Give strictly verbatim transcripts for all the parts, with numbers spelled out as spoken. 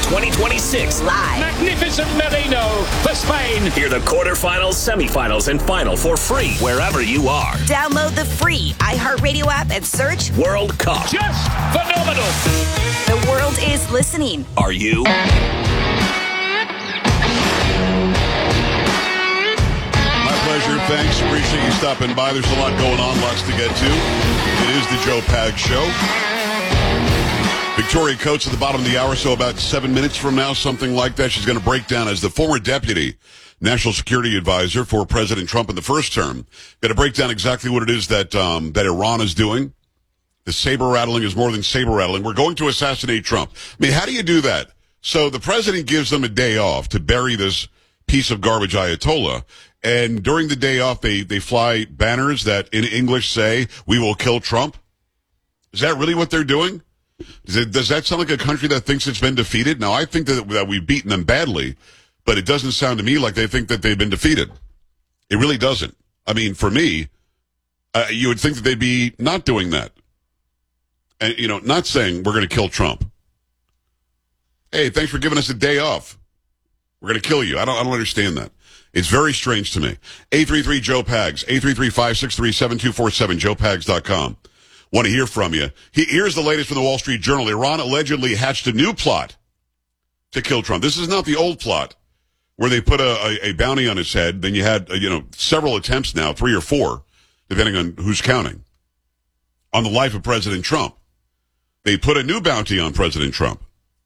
twenty twenty-six. Live. Magnificent Merino for Spain. Hear the quarterfinals, semifinals, and final for free wherever you are. Download the free iHeartRadio app and search World Cup. Just phenomenal. The world is listening. Are you? Pleasure. Thanks. Appreciate you stopping by. There's a lot going on, lots to get to. It is the Joe Pags Show. Victoria Coates at the bottom of the hour, so about seven minutes from now, something like that. She's going to break down as the former deputy national security advisor for President Trump in the first term. Going to break down exactly what it is that um, that Iran is doing. The saber rattling is more than saber rattling. We're going to assassinate Trump. I mean, how do you do that? So the president gives them a day off to bury this piece of garbage Ayatollah. And during the day off, they, they fly banners that in English say, "We will kill Trump." Is that really what they're doing? Does, it, does that sound like a country that thinks it's been defeated? Now, I think that, that we've beaten them badly, but it doesn't sound to me like they think that they've been defeated. It really doesn't. I mean, for me, uh, you would think that they'd be not doing that. And, you know, not saying we're going to kill Trump. Hey, thanks for giving us a day off. We're going to kill you. I don't, I don't understand that. It's very strange to me. eight three three Joe Pags, eight three three, five six three, seven two four seven, joe pags dot com. Want to hear from you. He, here's the latest from the Wall Street Journal. Iran allegedly hatched a new plot to kill Trump. This is not the old plot where they put a, a, a bounty on his head. Then you had, uh, you know, several attempts now, three or four, depending on who's counting, on the life of President Trump. They put a new bounty on President Trump.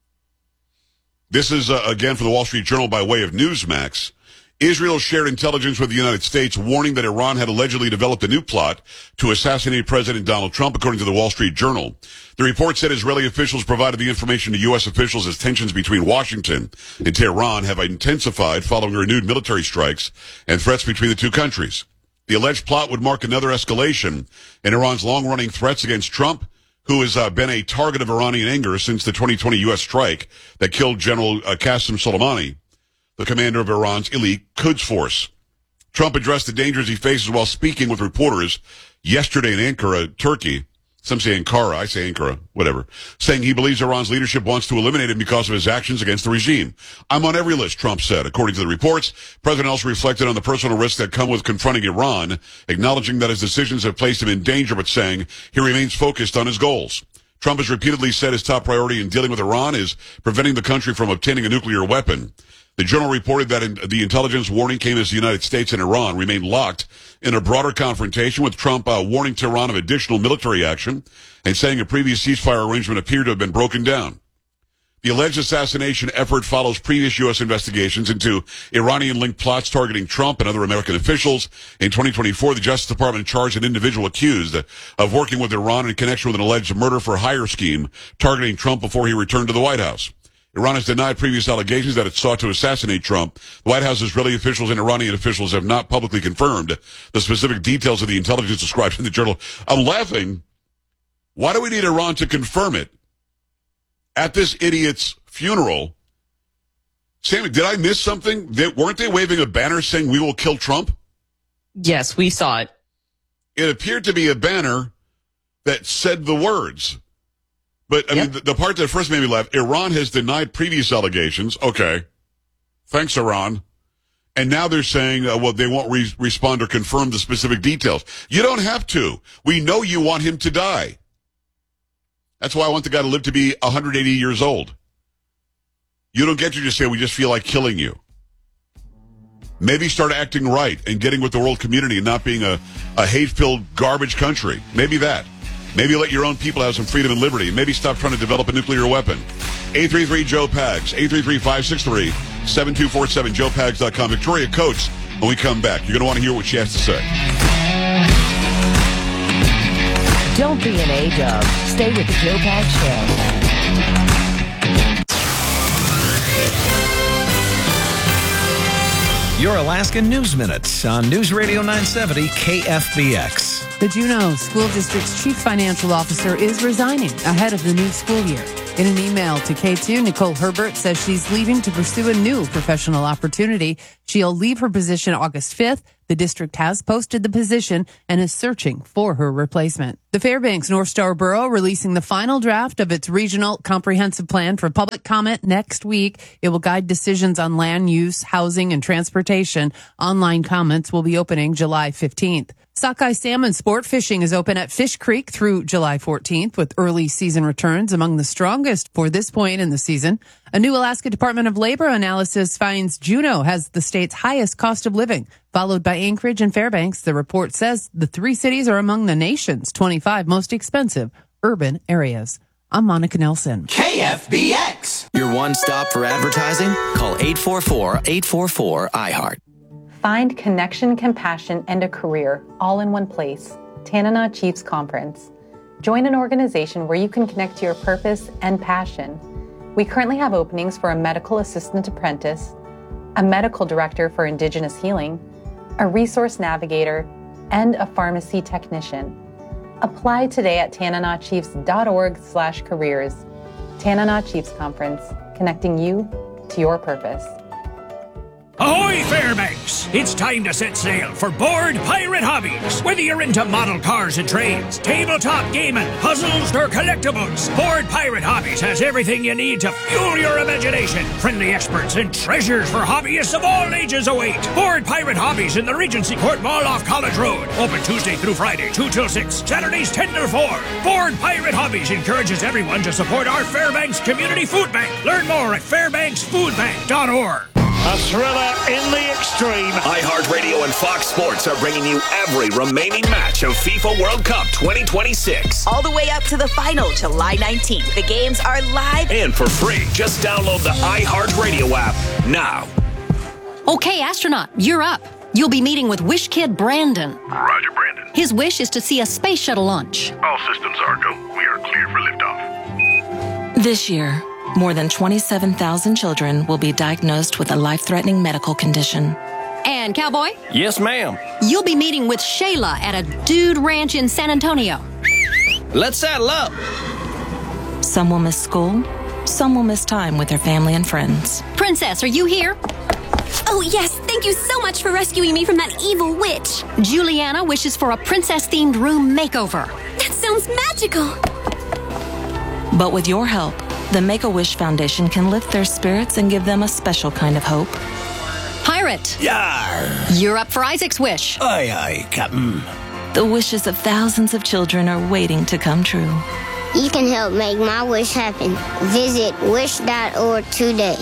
This is, uh, again, from the Wall Street Journal by way of Newsmax. Israel shared intelligence with the United States, warning that Iran had allegedly developed a new plot to assassinate President Donald Trump, according to the Wall Street Journal. The report said Israeli officials provided the information to U S officials as tensions between Washington and Tehran have intensified following renewed military strikes and threats between the two countries. The alleged plot would mark another escalation in Iran's long-running threats against Trump, who has uh, been a target of Iranian anger since the twenty twenty U S strike that killed General uh, Qasem Soleimani, the commander of Iran's elite Quds Force. Trump addressed the dangers he faces while speaking with reporters yesterday in Ankara, Turkey. Some say Ankara, I say Ankara, whatever. Saying he believes Iran's leadership wants to eliminate him because of his actions against the regime. "I'm on every list," Trump said. According to the reports, the president also reflected on the personal risks that come with confronting Iran, acknowledging that his decisions have placed him in danger, but saying he remains focused on his goals. Trump has repeatedly said his top priority in dealing with Iran is preventing the country from obtaining a nuclear weapon. The Journal reported that in, the intelligence warning came as the United States and Iran remained locked in a broader confrontation, with Trump uh, warning Tehran of additional military action and saying a previous ceasefire arrangement appeared to have been broken down. The alleged assassination effort follows previous U S investigations into Iranian-linked plots targeting Trump and other American officials. In twenty twenty-four, the Justice Department charged an individual accused of working with Iran in connection with an alleged murder-for-hire scheme targeting Trump before he returned to the White House. Iran has denied previous allegations that it sought to assassinate Trump. The White House, Israeli officials, and Iranian officials have not publicly confirmed the specific details of the intelligence described in the journal. I'm laughing. Why do we need Iran to confirm it at this idiot's funeral? Sammy, did I miss something? They, weren't they waving a banner saying "We will kill Trump"? Yes, we saw it. It appeared to be a banner that said the words. But, I yep. mean, the, the part that first made me laugh, Iran has denied previous allegations. Okay. Thanks, Iran. And now they're saying, uh, well, they won't re- respond or confirm the specific details. You don't have to. We know you want him to die. That's why I want the guy to live to be one hundred eighty years old. You don't get to just say, we just feel like killing you. Maybe start acting right and getting with the world community and not being a, a hate-filled garbage country. Maybe that. Maybe let your own people have some freedom and liberty. Maybe stop trying to develop a nuclear weapon. eight three three Joe Pags, eight three three, five six three, seven two four seven, joe pags dot com. Victoria Coates, when we come back, you're going to want to hear what she has to say. Don't be an A-dub. Stay with the Joe Pags Show. Your Alaskan News Minute on News Radio nine seventy K F B X. The Juneau School District's chief financial officer is resigning ahead of the new school year. In an email to K two, Nicole Herbert says she's leaving to pursue a new professional opportunity. She'll leave her position August fifth. The district has posted the position and is searching for her replacement. The Fairbanks North Star Borough releasing the final draft of its regional comprehensive plan for public comment next week. It will guide decisions on land use, housing, and transportation. Online comments will be opening July fifteenth. Sockeye salmon sport fishing is open at Fish Creek through July fourteenth, with early season returns among the strongest for this point in the season. A new Alaska Department of Labor analysis finds Juneau has the state's highest cost of living, followed by Anchorage and Fairbanks. The report says the three cities are among the nation's twenty-five most expensive urban areas. I'm Monica Nelson. K F B X. Your one stop for advertising? Call eight four four, eight four four, I heart. Find connection, compassion, and a career all in one place. Tanana Chiefs Conference. Join an organization where you can connect to your purpose and passion. We currently have openings for a medical assistant apprentice, a medical director for Indigenous healing, a resource navigator, and a pharmacy technician. Apply today at tananachiefs.org slash careers. Tanana Chiefs Conference, connecting you to your purpose. Ahoy, Fairbanks! It's time to set sail for Board Pirate Hobbies. Whether you're into model cars and trains, tabletop gaming, puzzles, or collectibles, Board Pirate Hobbies has everything you need to fuel your imagination. Friendly experts and treasures for hobbyists of all ages await. Board Pirate Hobbies in the Regency Court Mall off College Road. Open Tuesday through Friday, two till six. Saturdays, ten till four. Board Pirate Hobbies encourages everyone to support our Fairbanks Community Food Bank. Learn more at fairbanks food bank dot org. A thriller in the extreme. iHeartRadio and Fox Sports are bringing you every remaining match of FIFA World Cup twenty twenty-six. All the way up to the final, July nineteenth. The games are live and for free. Just download the iHeartRadio app now. Okay, astronaut, you're up. You'll be meeting with Wish Kid Brandon. Roger, Brandon. His wish is to see a space shuttle launch. All systems are go. We are clear for liftoff. This year, more than twenty-seven thousand children will be diagnosed with a life-threatening medical condition. And, Cowboy? Yes, ma'am. You'll be meeting with Shayla at a dude ranch in San Antonio. Let's saddle up. Some will miss school. Some will miss time with their family and friends. Princess, are you here? Oh, yes. Thank you so much for rescuing me from that evil witch. Juliana wishes for a princess-themed room makeover. That sounds magical. But with your help, the Make-A-Wish Foundation can lift their spirits and give them a special kind of hope. Pirate. Yar. You're up for Isaac's wish. Aye, aye, Captain. The wishes of thousands of children are waiting to come true. You can help make my wish happen. Visit wish dot org today.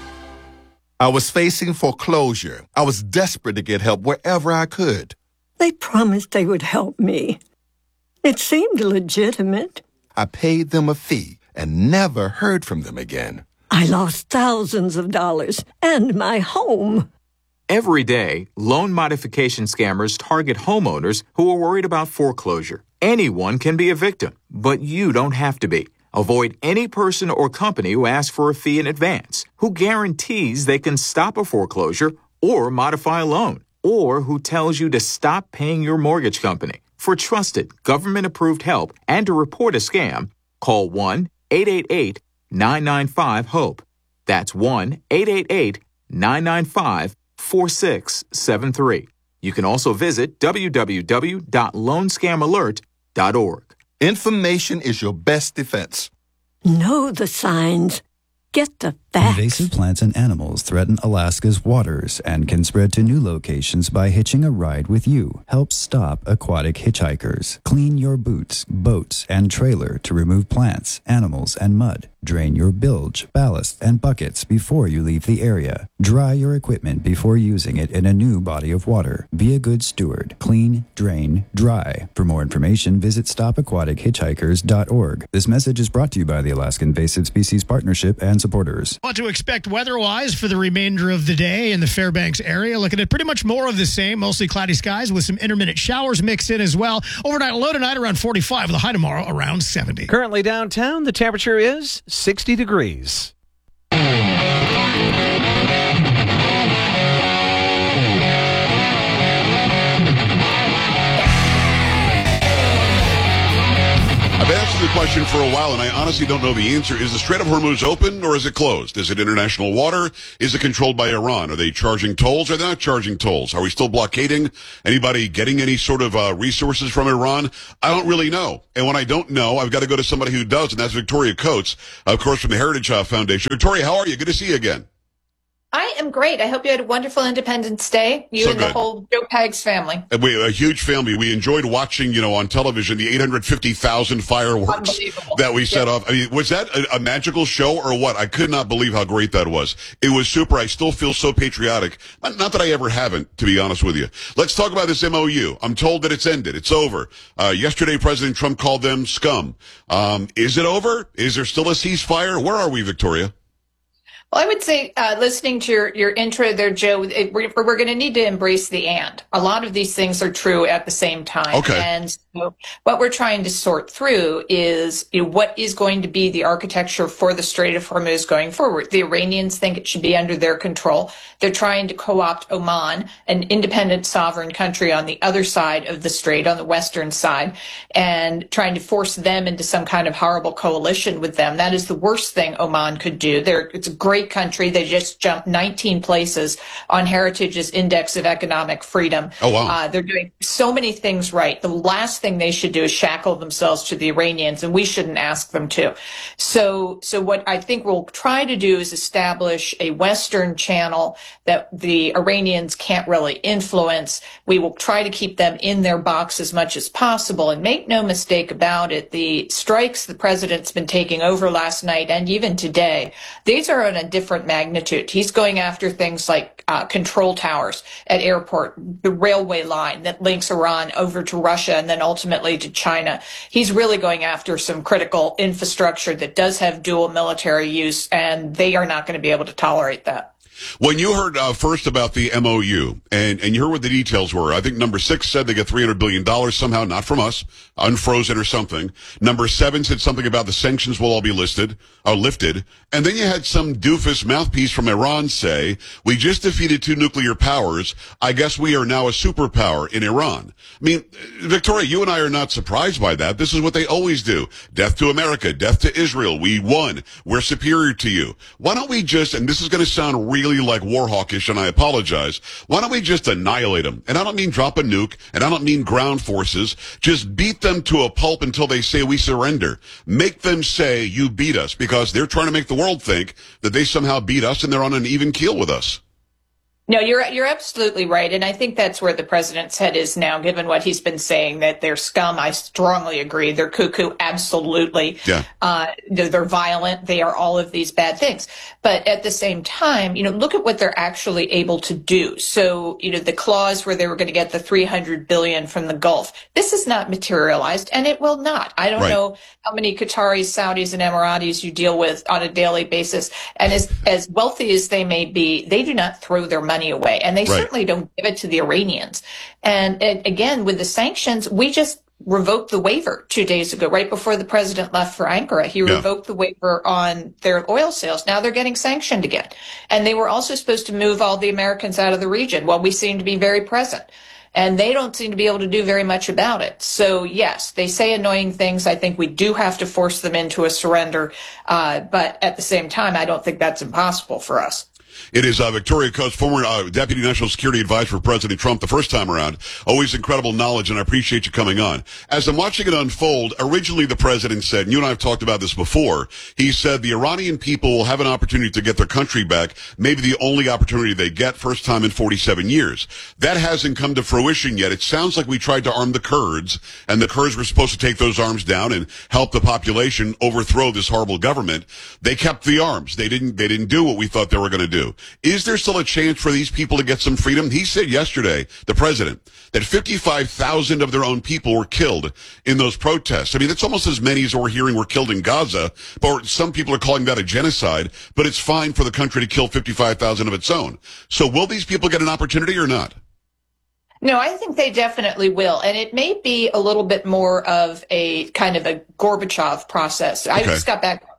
I was facing foreclosure. I was desperate to get help wherever I could. They promised they would help me. It seemed legitimate. I paid them a fee and never heard from them again. I lost thousands of dollars and my home. Every day, loan modification scammers target homeowners who are worried about foreclosure. Anyone can be a victim, but you don't have to be. Avoid any person or company who asks for a fee in advance, who guarantees they can stop a foreclosure or modify a loan, or who tells you to stop paying your mortgage company. For trusted, government-approved help and to report a scam, call one eight eight eight, nine nine five, HOPE. That's one eight eight eight, nine nine five, four six seven three. You can also visit w w w dot loan scam alert dot org. Information is your best defense. Know the signs. Get the facts. Invasive plants and animals threaten Alaska's waters and can spread to new locations by hitching a ride with you. Help stop aquatic hitchhikers. Clean your boots, boats, and trailer to remove plants, animals, and mud. Drain your bilge, ballast, and buckets before you leave the area. Dry your equipment before using it in a new body of water. Be a good steward. Clean, drain, dry. For more information, visit stop aquatic hitchhikers dot org. This message is brought to you by the Alaska Invasive Species Partnership and supporters. What to expect weather-wise for the remainder of the day in the Fairbanks area. Looking at pretty much more of the same, mostly cloudy skies with some intermittent showers mixed in as well. Overnight low tonight around forty-five with a high tomorrow around seventy. Currently downtown, the temperature is sixty degrees. I've asked asking the question for a while, and I honestly don't know the answer. Is the Strait of Hormuz open or is it closed? Is it international water? Is it controlled by Iran? Are they charging tolls or are they not charging tolls? Are we still blockading? Anybody getting any sort of uh, resources from Iran? I don't really know. And when I don't know, I've got to go to somebody who does, and that's Victoria Coates, of course, from the Heritage uh, Foundation. Victoria, how are you? Good to see you again. I am great. I hope you had a wonderful Independence Day. You So and good. the whole Joe Pags family. And we, a huge family. We enjoyed watching, you know, on television, the eight hundred fifty thousand fireworks that we set Yeah. off. I mean, was that a, a magical show or what? I could not believe how great that was. It was super. I still feel so patriotic. Not, not that I ever haven't, to be honest with you. Let's talk about this M O U. I'm told that it's ended. It's over. Uh, yesterday, President Trump called them scum. Um, is it over? Is there still a ceasefire? Where are we, Victoria? Well, I would say, uh, listening to your, your intro there, Joe, it, we're, we're going to need to embrace the and. A lot of these things are true at the same time. Okay. And so what we're trying to sort through is, you know, what is going to be the architecture for the Strait of Hormuz going forward. The Iranians think it should be under their control. They're trying to co-opt Oman, an independent sovereign country on the other side of the strait, on the western side, and trying to force them into some kind of horrible coalition with them. That is the worst thing Oman could do. They're, it's a great country. They just jumped nineteen places on Heritage's Index of Economic Freedom. Oh, wow. Uh, they're doing so many things right. The last thing they should do is shackle themselves to the Iranians, and we shouldn't ask them to. So, so what I think we'll try to do is establish a Western channel that the Iranians can't really influence. We will try to keep them in their box as much as possible. And make no mistake about it, the strikes the president's been taking over last night and even today, these are on a different magnitude. He's going after things like uh, control towers at airport, the railway line that links Iran over to Russia and then ultimately to China. He's really going after some critical infrastructure that does have dual military use, and they are not going to be able to tolerate that. When you heard uh, first about the M O U, and, and you heard what the details were, I think number six said they get three hundred billion dollars somehow, not from us, unfrozen or something. Number seven said something about the sanctions will all be listed, uh, lifted. And then you had some doofus mouthpiece from Iran say, we just defeated two nuclear powers. I guess we are now a superpower in Iran. I mean, Victoria, you and I are not surprised by that. This is what they always do. Death to America, death to Israel. We won. We're superior to you. Why don't we just, and this is going to sound really like Warhawkish, and I apologize. Why don't we just annihilate them? And I don't mean drop a nuke, and I don't mean ground forces. Just beat them to a pulp until they say we surrender. Make them say you beat us, because they're trying to make the world think that they somehow beat us and they're on an even keel with us. No, you're you're absolutely right, and I think that's where the president's head is now, given what he's been saying, that they're scum. I strongly agree. They're cuckoo, absolutely. Yeah. Uh, they're, they're violent. They are all of these bad things. But at the same time, you know, look at what they're actually able to do. So, you know, the clause where they were going to get the three hundred billion dollars from the Gulf, this is not materialized, and it will not. I don't Right. know how many Qataris, Saudis, and Emiratis you deal with on a daily basis, and as as wealthy as they may be, they do not throw their money away, and they Right. certainly don't give it to the Iranians. And, and again, with the sanctions, we just revoked the waiver two days ago, right before the president left for Ankara. He Yeah. revoked the waiver on their oil sales. Now they're getting sanctioned again. And they were also supposed to move all the Americans out of the region. Well, we seem to be very present. And they don't seem to be able to do very much about it. So, yes, they say annoying things. I think we do have to force them into a surrender. Uh, but at the same time, I don't think that's impossible for us. It is uh, Victoria Coates, former uh, Deputy National Security Advisor for President Trump the first time around. Always incredible knowledge, and I appreciate you coming on. As I'm watching it unfold, originally the president said, and you and I have talked about this before, he said the Iranian people will have an opportunity to get their country back, maybe the only opportunity they get, first time in forty-seven years. That hasn't come to fruition yet. It sounds like we tried to arm the Kurds, and the Kurds were supposed to take those arms down and help the population overthrow this horrible government. They kept the arms. They didn't, they didn't do what we thought they were going to do. Is there still a chance for these people to get some freedom? He said yesterday, the president, that fifty-five thousand of their own people were killed in those protests. I mean, that's almost as many as we're hearing were killed in Gaza, but some people are calling that a genocide, but it's fine for the country to kill fifty-five thousand of its own. So will these people get an opportunity or not? No, I think they definitely will. And it may be a little bit more of a kind of a Gorbachev process. I Okay. just got back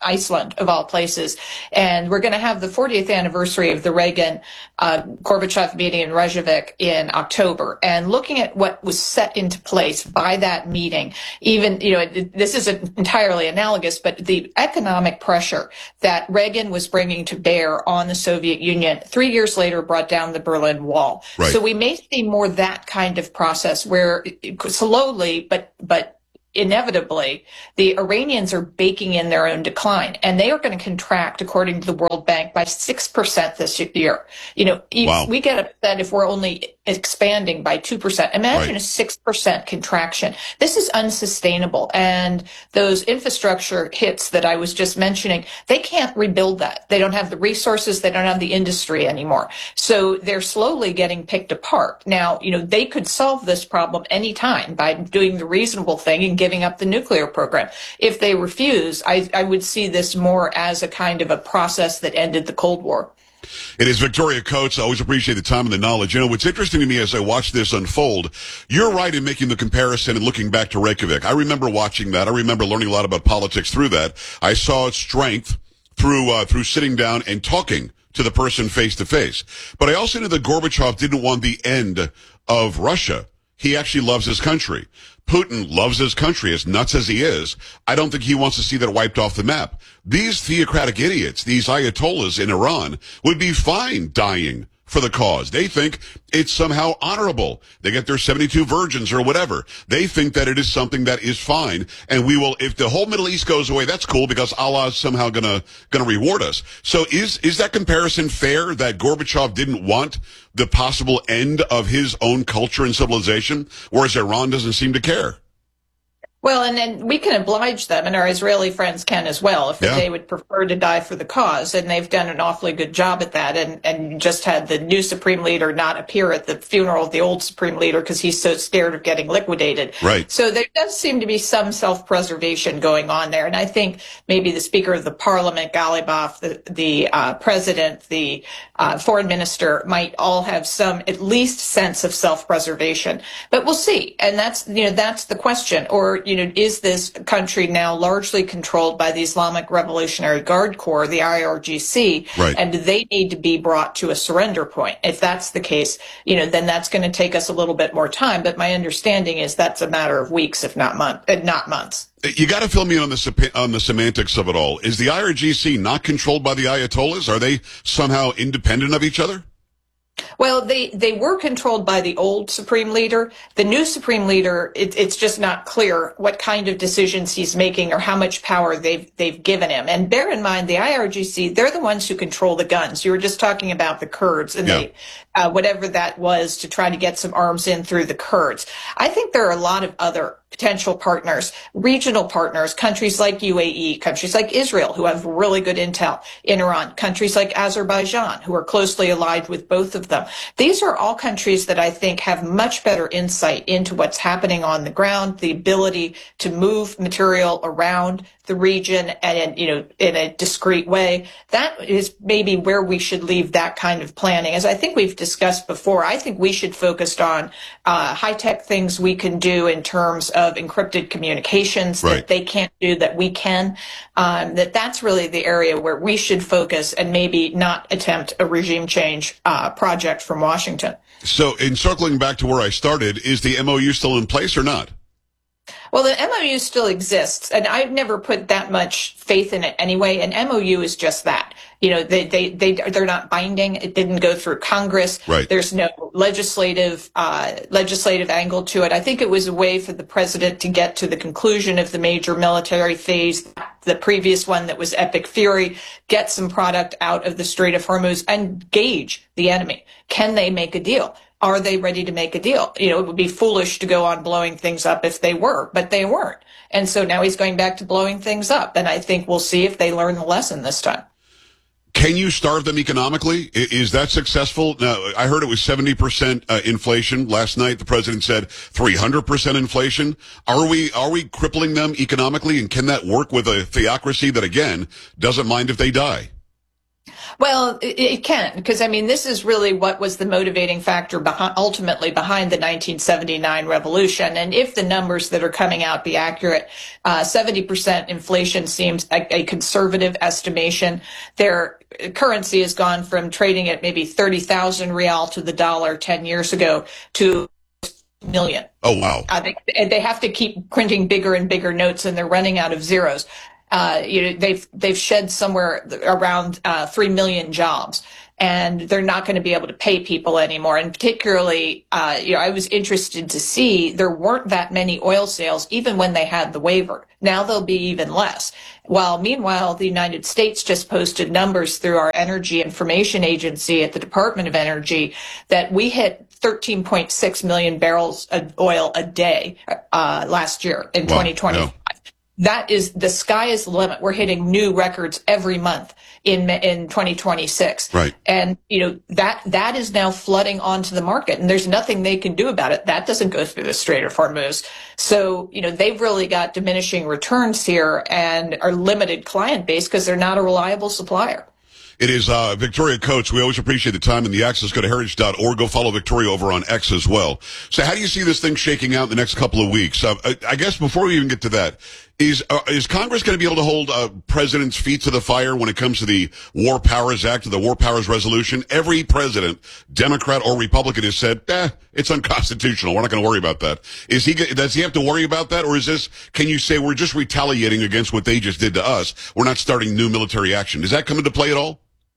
Iceland, of all places. And we're going to have the fortieth anniversary of the Reagan uh, Gorbachev meeting in Reykjavik in October. And looking at what was set into place by that meeting, even, you know, it, this isn't entirely analogous, but the economic pressure that Reagan was bringing to bear on the Soviet Union three years later brought down the Berlin Wall. Right. So we may see more that kind of process where slowly, but, but inevitably, the Iranians are baking in their own decline, and they are going to contract, according to the World Bank, by six percent this year. You know, Wow. we get upset if we're only expanding by two percent. Imagine Right. a six percent contraction. This is unsustainable. And those infrastructure hits that I was just mentioning, they can't rebuild that. They don't have the resources. They don't have the industry anymore. So they're slowly getting picked apart. Now, you know, they could solve this problem anytime by doing the reasonable thing and giving up the nuclear program. If they refuse, I, I would see this more as a kind of a process that ended the Cold War. It is Victoria Coates. I always appreciate the time and the knowledge. You know, what's interesting to me as I watch this unfold, you're right in making the comparison and looking back to Reykjavik. I remember watching that. I remember learning a lot about politics through that. I saw strength through, uh, through sitting down and talking to the person face to face. But I also knew that Gorbachev didn't want the end of Russia. He actually loves his country. Putin loves his country, as nuts as he is. I don't think he wants to see that wiped off the map. These theocratic idiots, these ayatollahs in Iran, would be fine dying for the cause. They think it's somehow honorable. They get their seventy-two virgins or whatever. They think that it is something that is fine. And we will, if the whole Middle East goes away, that's cool because Allah is somehow gonna, gonna reward us. So is, is that comparison fair that Gorbachev didn't want the possible end of his own culture and civilization, whereas Iran doesn't seem to care? Well, and then we can oblige them, and our Israeli friends can as well, if Yeah. they would prefer to die for the cause. And they've done an awfully good job at that. And, and just had the new Supreme Leader not appear at the funeral of the old Supreme Leader because he's so scared of getting liquidated. Right. So there does seem to be some self-preservation going on there. And I think maybe the Speaker of the Parliament, Galibaf, the, the uh, President, the uh, Foreign Minister might all have some at least sense of self-preservation. But we'll see. And that's, you know, that's the question. Or, you know, is this country now largely controlled by the Islamic Revolutionary Guard Corps, the I R G C, Right. and do they need to be brought to a surrender point? If that's the case, you know, then that's going to take us a little bit more time. But my understanding is that's a matter of weeks, if not month, uh, not months. You got to fill me in on the sep- on the semantics of it all. Is the I R G C not controlled by the Ayatollahs? Are they somehow independent of each other? Well, they, they were controlled by the old Supreme Leader. The new Supreme Leader, it, it's just not clear what kind of decisions he's making or how much power they've they've given him. And bear in mind, the I R G C, they're the ones who control the guns. You were just talking about the Kurds and Yeah. they, uh, whatever that was to try to get some arms in through the Kurds. I think there are a lot of other potential partners, regional partners, countries like U A E, countries like Israel, who have really good intel in Iran, countries like Azerbaijan, who are closely allied with both of them. These are all countries that I think have much better insight into what's happening on the ground, the ability to move material around the region and, you know, in a discreet way. That is maybe where we should leave that kind of planning. As I think we've discussed before, I think we should focus on uh, high-tech things we can do in terms of encrypted communications Right. that they can't do that we can. Um, that that's really the area where we should focus and maybe not attempt a regime change uh, project from Washington. So, in circling back to where I started, is the M O U still in place or not? Well, the M O U still exists, and I've never put that much faith in it anyway. An M O U is just that. You know, they, they, they, they're not binding. It didn't go through Congress. Right. There's no legislative, uh, legislative angle to it. I think it was a way for the president to get to the conclusion of the major military phase, the previous one that was Epic Fury, get some product out of the Strait of Hormuz and gauge the enemy. Can they make a deal? Are they ready to make a deal? You know, it would be foolish to go on blowing things up if they were, but they weren't. And so now he's going back to blowing things up. And I think we'll see if they learn the lesson this time. Can you starve them economically? I- Is that successful? Now, I heard it was seventy percent uh, inflation last night. The president said three hundred percent inflation. Are we, are we crippling them economically? And can that work with a theocracy that, again, doesn't mind if they die? Well, it, it can, because, I mean, this is really what was the motivating factor behind, ultimately behind the nineteen seventy-nine revolution. And if the numbers that are coming out be accurate, uh, seventy percent inflation seems a, a conservative estimation. Their currency has gone from trading at maybe thirty thousand real to the dollar ten years ago to million. Oh, wow. Uh, they, and they have to keep printing bigger and bigger notes, and they're running out of zeros. Uh, you know, they've they've shed somewhere around uh, three million jobs, and they're not going to be able to pay people anymore. And particularly, uh, you know, I was interested to see there weren't that many oil sales even when they had the waiver. Now there'll be even less. While meanwhile, the United States just posted numbers through our Energy Information Agency at the Department of Energy that we hit thirteen point six million barrels of oil a day uh, last year in wow, twenty twenty-five. Yeah. That is, the sky is the limit. We're hitting new records every month in in twenty twenty-six. Right. And, you know, that that is now flooding onto the market, and there's nothing they can do about it. That doesn't go through the Strait of Hormuz. So, you know, they've really got diminishing returns here and are limited client base because they're not a reliable supplier. It is uh, Victoria Coates. We always appreciate the time and the access. Go to heritage dot org. Go follow Victoria over on X as well. So how do you see this thing shaking out in the next couple of weeks? Uh, I, I guess before we even get to that, is uh, is Congress going to be able to hold uh, president's feet to the fire when it comes to the War Powers Act or the War Powers Resolution? Every president, Democrat or Republican, has said, eh, it's unconstitutional. We're not going to worry about that. Is he, does he have to worry about that? Or is this, can you say we're just retaliating against what they just did to us? We're not starting new military action. Does that come into play at all?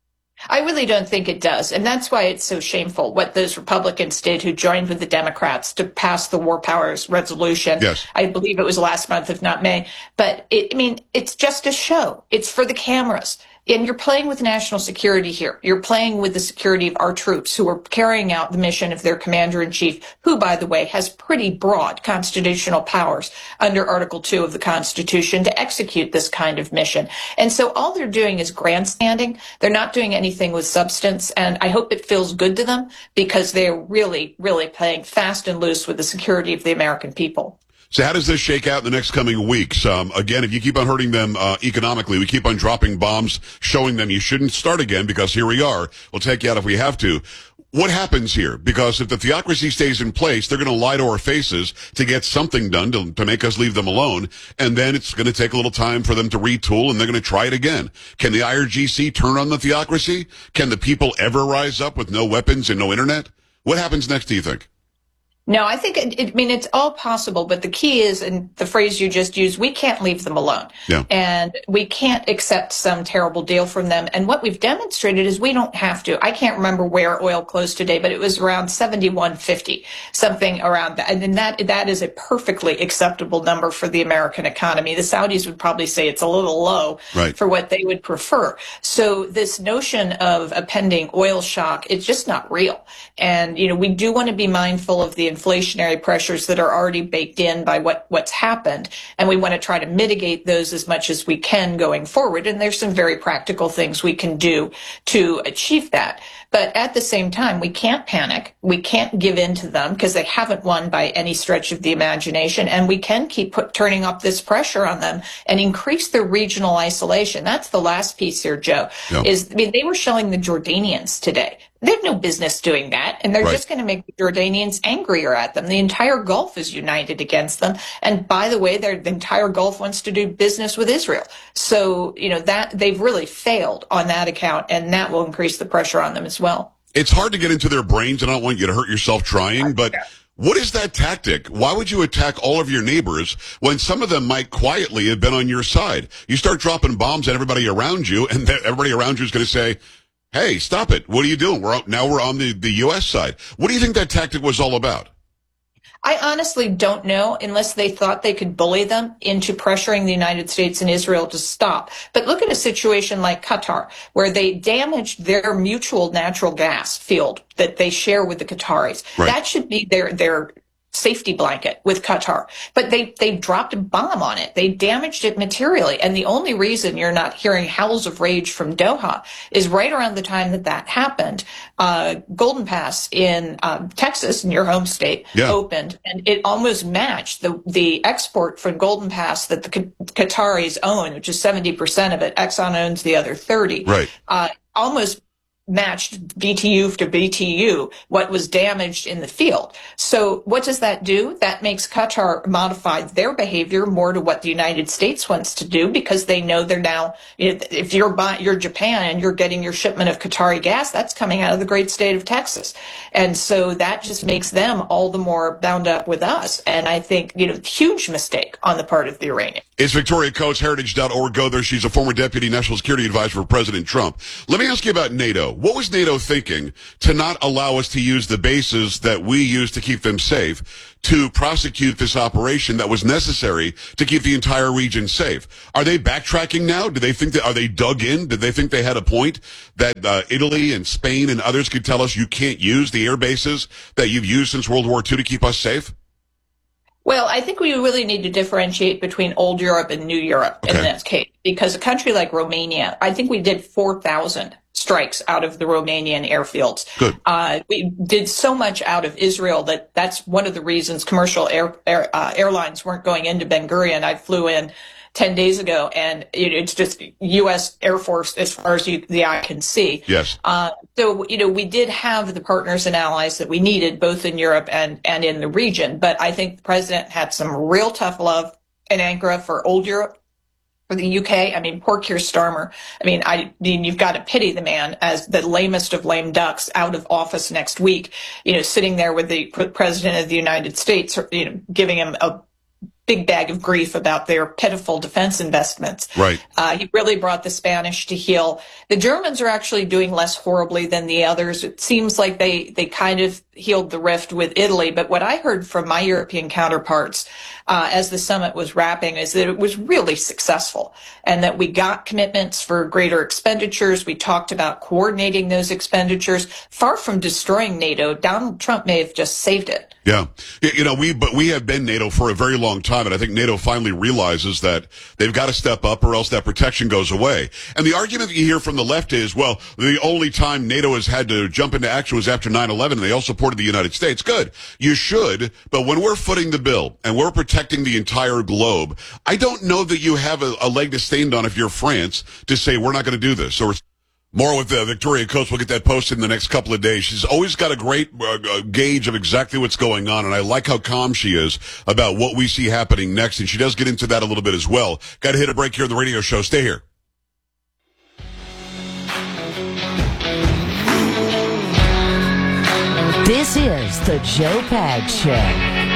I really don't think it does. And that's why it's so shameful what those Republicans did who joined with the Democrats to pass the War Powers Resolution. Yes. I believe it was last month, if not May. But it, I mean, it's just a show. It's for the cameras. And you're playing with national security here. You're playing with the security of our troops who are carrying out the mission of their commander-in-chief, who, by the way, has pretty broad constitutional powers under Article two of the Constitution to execute this kind of mission. And so all they're doing is grandstanding. They're not doing anything with substance. And I hope it feels good to them because they're really, really playing fast and loose with the security of the American people. So how does this shake out in the next coming weeks? Um, again, if you keep on hurting them uh, economically, we keep on dropping bombs, showing them you shouldn't start again because here we are. We'll take you out if we have to. What happens here? Because if the theocracy stays in place, they're going to lie to our faces to get something done to, to make us leave them alone. And then it's going to take a little time for them to retool, and they're going to try it again. Can the I R G C turn on the theocracy? Can the people ever rise up with no weapons and no internet? What happens next, do you think? No, I think, it, it, I mean, it's all possible, but the key is, and the phrase you just used, we can't leave them alone. Yeah. And we can't accept some terrible deal from them. And what we've demonstrated is we don't have to. I can't remember where oil closed today, but it was around seventy-one fifty, something around that. And then that, that is a perfectly acceptable number for the American economy. The Saudis would probably say it's a little low right. for what they would prefer. So this notion of a pending oil shock, it's just not real. And, you know, we do want to be mindful of the inflationary pressures that are already baked in by what, what's happened. And we want to try to mitigate those as much as we can going forward. And there's some very practical things we can do to achieve that. But at the same time, we can't panic. We can't give in to them because they haven't won by any stretch of the imagination. And we can keep put, turning up this pressure on them and increase their regional isolation. That's the last piece here, Joe, yeah. is, I mean, they were showing the Jordanians today. They have no business doing that, and they're right. just going to make the Jordanians angrier at them. The entire Gulf is united against them, and by the way, the entire Gulf wants to do business with Israel. So, you know, that they've really failed on that account, and that will increase the pressure on them as well. It's hard to get into their brains, and I don't want you to hurt yourself trying, but what is that tactic? Why would you attack all of your neighbors when some of them might quietly have been on your side? You start dropping bombs at everybody around you, and everybody around you is going to say, hey, stop it. What are you doing? We're now we're on the, the U S side. What do you think that tactic was all about? I honestly don't know unless they thought they could bully them into pressuring the United States and Israel to stop. But look at a situation like Qatar, where they damaged their mutual natural gas field that they share with the Qataris. Right. That should be their their safety blanket with Qatar, but they, they dropped a bomb on it. They damaged it materially. And the only reason you're not hearing howls of rage from Doha is right around the time that that happened, uh, Golden Pass in uh, Texas, in your home state, yeah. opened, and it almost matched the, the export from Golden Pass that the Qataris own, which is seventy percent of it. Exxon owns the other thirty. Right. Uh, almost matched B T U to B T U what was damaged in the field. So what does that do? That makes Qatar modify their behavior more to what the United States wants to do, because they know they're now, if you're buying, you're Japan and you're getting your shipment of Qatari gas, that's coming out of the great state of Texas. And so that just makes them all the more bound up with us. And I think, you know, huge mistake on the part of the Iranians. It's Victoria Coates, heritage dot org. Go there. She's a former deputy national security advisor for President Trump. Let me ask you about NATO. What was NATO thinking to not allow us to use the bases that we use to keep them safe to prosecute this operation that was necessary to keep the entire region safe? Are they backtracking now? Do they think that, are they dug in? Did they think they had a point that uh, Italy and Spain and others could tell us you can't use the air bases that you've used since World War Two to keep us safe? Well, I think we really need to differentiate between old Europe and new Europe okay. in this case, because a country like Romania, I think we did four thousand strikes out of the Romanian airfields. Good. Uh, we did so much out of Israel that that's one of the reasons commercial air, air uh, airlines weren't going into Ben Gurion. I flew in ten days ago, and it, it's just U S Air Force as far as you, the eye can see. Yes. Uh, so, you know, we did have the partners and allies that we needed, both in Europe and, and in the region. But I think the president had some real tough love in Ankara for old Europe, for the U K. I mean, poor Keir Starmer. I mean, I mean, you've got to pity the man as the lamest of lame ducks, out of office next week, you know, sitting there with the president of the United States, you know, giving him a big bag of grief about their pitiful defense investments. Right. Uh, he really brought the Spanish to heel. The Germans are actually doing less horribly than the others. It seems like they, they kind of healed the rift with Italy. But what I heard from my European counterparts uh, as the summit was wrapping is that it was really successful, and that we got commitments for greater expenditures. We talked about coordinating those expenditures. Far from destroying NATO, Donald Trump may have just saved it. Yeah. You know, we, but we have been NATO for a very long time, and I think NATO finally realizes that they've got to step up or else that protection goes away. And the argument that you hear from the left is, well, the only time NATO has had to jump into action was after nine eleven, and they all supported the United States. Good. You should, but when we're footing the bill and we're protecting the entire globe, I don't know that you have a, a leg to stand on if you're France to say we're not going to do this. Or more with uh, Victoria Coates. We'll get that posted in the next couple of days. She's always got a great uh, gauge of exactly what's going on, and I like how calm she is about what we see happening next, and she does get into that a little bit as well. Got to hit a break here on the radio show. Stay here. This is the Joe Pags Show.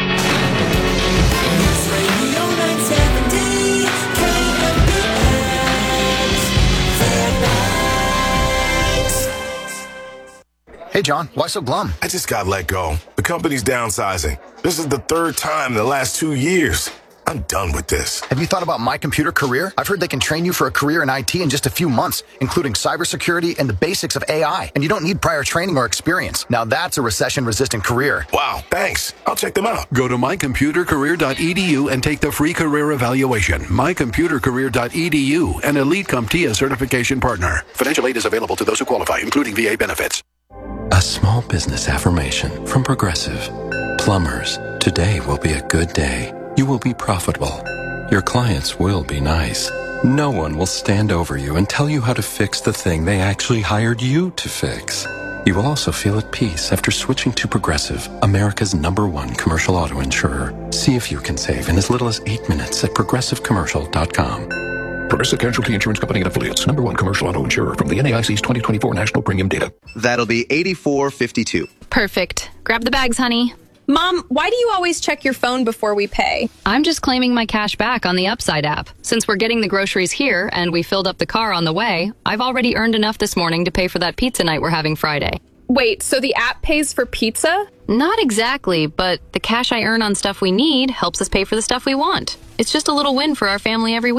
Hey, John, why so glum? I just got let go. The company's downsizing. This is the third time in the last two years. I'm done with this. Have you thought about My Computer Career? I've heard they can train you for a career in I T in just a few months, including cybersecurity and the basics of A I. And you don't need prior training or experience. Now that's a recession-resistant career. Wow, thanks. I'll check them out. Go to my computer career dot e d u and take the free career evaluation. my computer career dot e d u, an Elite CompTIA certification partner. Financial aid is available to those who qualify, including V A benefits. A small business affirmation from Progressive. Plumbers, today will be a good day. You will be profitable. Your clients will be nice. No one will stand over you and tell you how to fix the thing they actually hired you to fix. You will also feel at peace after switching to Progressive, America's number one commercial auto insurer. See if you can save in as little as eight minutes at progressive commercial dot com. Progressive Casualty Insurance Company and Affiliates. Number one commercial auto insurer from the N A I C's twenty twenty-four national premium data. That'll be eighty-four fifty-two. Perfect. Grab the bags, honey. Mom, why do you always check your phone before we pay? I'm just claiming my cash back on the Upside app. Since we're getting the groceries here and we filled up the car on the way, I've already earned enough this morning to pay for that pizza night we're having Friday. Wait, so the app pays for pizza? Not exactly, but the cash I earn on stuff we need helps us pay for the stuff we want. It's just a little win for our family every week.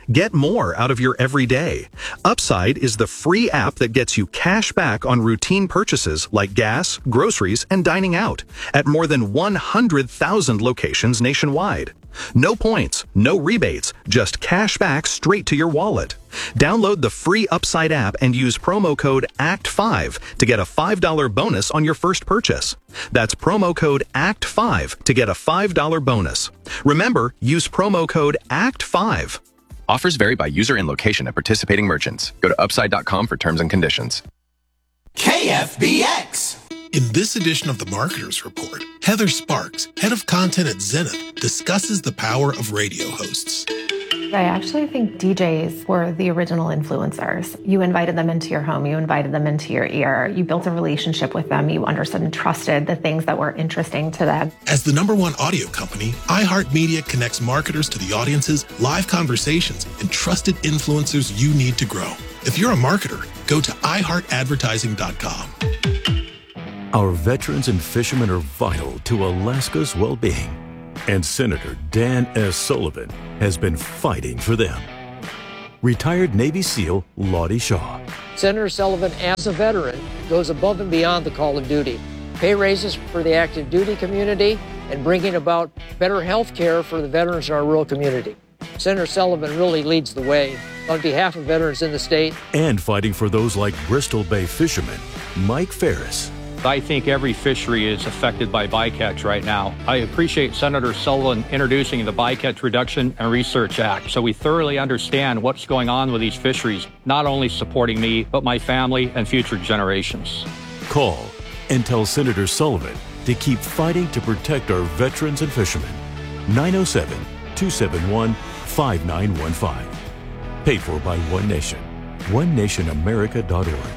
Get more out of your everyday. Upside is the free app that gets you cash back on routine purchases like gas, groceries, and dining out at more than one hundred thousand locations nationwide. No points, no rebates, just cash back straight to your wallet. Download the free Upside app and use promo code A C T five to get a five dollars bonus on your first purchase. That's promo code A C T five to get a five dollars bonus. Remember, use promo code A C T five. Offers vary by user and location at participating merchants. Go to upside dot com for terms and conditions. K F B X. In this edition of the Marketers Report, Heather Sparks, head of content at Zenith, discusses the power of radio hosts. I actually think D Js were the original influencers. You invited them into your home, you invited them into your ear, you built a relationship with them, you understood and trusted the things that were interesting to them. As the number one audio company, iHeartMedia connects marketers to the audiences, live conversations, and trusted influencers you need to grow. If you're a marketer, go to i heart advertising dot com. Our veterans and fishermen are vital to Alaska's well-being, and Senator Dan S. Sullivan has been fighting for them. Retired Navy SEAL Lottie Shaw. Senator Sullivan, as a veteran, goes above and beyond the call of duty. Pay raises for the active duty community and bringing about better health care for the veterans in our rural community. Senator Sullivan really leads the way on behalf of veterans in the state. And fighting for those like Bristol Bay fisherman Mike Ferris. I think every fishery is affected by bycatch right now. I appreciate Senator Sullivan introducing the Bycatch Reduction and Research Act so we thoroughly understand what's going on with these fisheries, not only supporting me, but my family and future generations. Call and tell Senator Sullivan to keep fighting to protect our veterans and fishermen. nine oh seven, two seven one, five nine one five. Paid for by One Nation. one nation america dot org.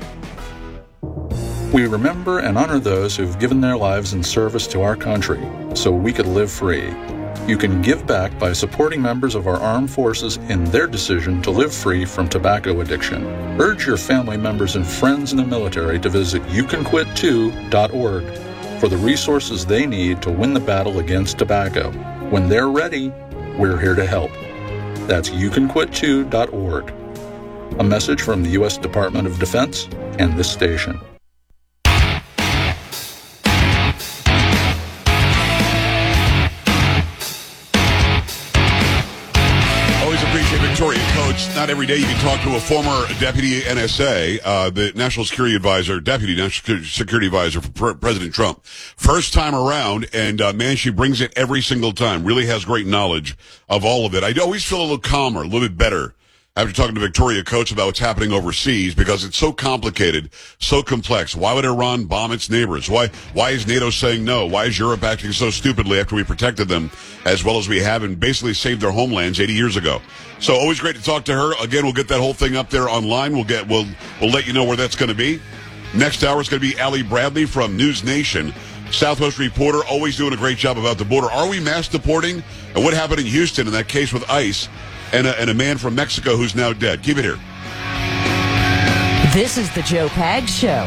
We remember and honor those who've given their lives in service to our country so we could live free. You can give back by supporting members of our armed forces in their decision to live free from tobacco addiction. Urge your family members and friends in the military to visit you can quit too dot org for the resources they need to win the battle against tobacco. When they're ready, we're here to help. That's you can quit too dot org. A message from the U S Department of Defense and this station. Victoria Coates. Not every day you can talk to a former deputy N S A, uh, the National Security Advisor, Deputy National Security Advisor for Pre- President Trump. First time around, and uh, man, she brings it every single time. Really has great knowledge of all of it. I always feel a little calmer, a little bit better after talking to Victoria Coates about what's happening overseas because it's so complicated, so complex. Why would Iran bomb its neighbors? Why why is NATO saying no? Why is Europe acting so stupidly after we protected them as well as we have and basically saved their homelands eighty years ago? So always great to talk to her. Again, we'll get that whole thing up there online. We'll get we'll we'll let you know where that's going to be. Next hour is going to be Allie Bradley from News Nation, Southwest reporter, always doing a great job about the border. Are we mass deporting? And what happened in Houston in that case with ICE? And a, and a man from Mexico who's now dead. Keep it here. This is the Joe Pags Show.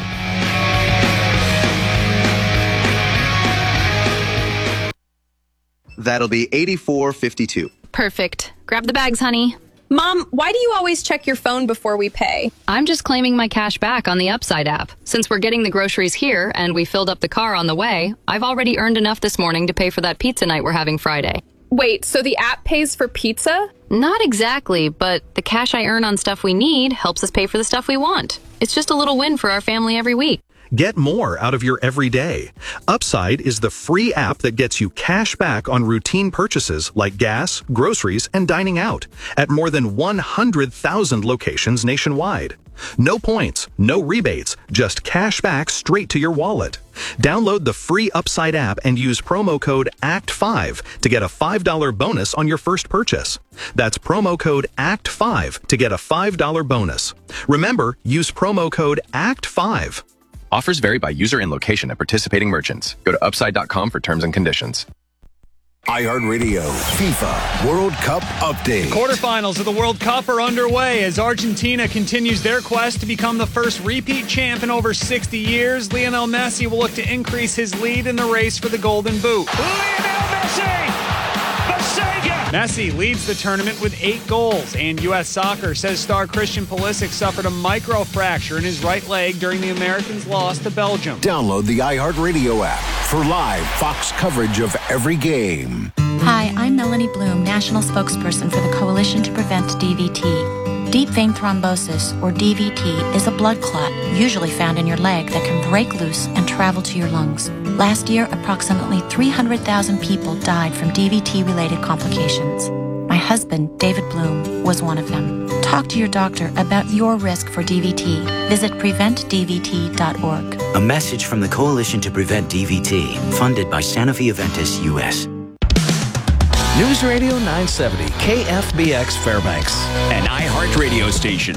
That'll be eighty-four fifty-two. Perfect. Grab the bags, honey. Mom, why do you always check your phone before we pay? I'm just claiming my cash back on the Upside app. Since we're getting the groceries here and we filled up the car on the way, I've already earned enough this morning to pay for that pizza night we're having Friday. Wait, so the app pays for pizza? Not exactly, but the cash I earn on stuff we need helps us pay for the stuff we want. It's just a little win for our family every week. Get more out of your everyday. Upside is the free app that gets you cash back on routine purchases like gas, groceries, and dining out at more than one hundred thousand locations nationwide. No points, no rebates, just cash back straight to your wallet. Download the free Upside app and use promo code A C T five to get a five dollars bonus on your first purchase. That's promo code A C T five to get a five dollars bonus. Remember, use promo code A C T five. Offers vary by user and location at participating merchants. Go to upside dot com for terms and conditions. iHeartRadio FIFA World Cup update. Quarterfinals of the World Cup are underway as Argentina continues their quest to become the first repeat champ in over sixty years. Lionel Messi will look to increase his lead in the race for the Golden Boot. Lionel Messi, the Sega. Messi leads the tournament with eight goals, and U S Soccer says star Christian Pulisic suffered a microfracture in his right leg during the Americans' loss to Belgium. Download the iHeartRadio app for live Fox coverage of every game. Hi, I'm Melanie Bloom, National Spokesperson for the Coalition to Prevent D V T. Deep vein thrombosis, or D V T, is a blood clot usually found in your leg that can break loose and travel to your lungs. Last year, approximately three hundred thousand people died from D V T-related complications. My husband, David Bloom, was one of them. Talk to your doctor about your risk for D V T. Visit prevent d v t dot org. A message from the Coalition to Prevent D V T, funded by Sanofi Aventis U S. News Radio nine seventy, K F B X Fairbanks. An iHeartRadio station.